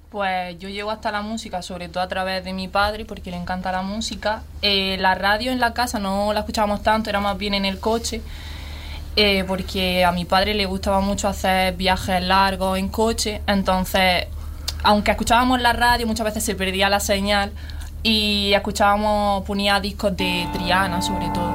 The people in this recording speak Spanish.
Pues yo llego hasta la música, sobre todo a través de mi padre, porque le encanta la música. La radio en la casa no la escuchábamos tanto, era más bien en el coche, porque a mi padre le gustaba mucho hacer viajes largos en coche. Entonces, aunque escuchábamos la radio, muchas veces se perdía la señal y escuchábamos, ponía discos de Triana, sobre todo.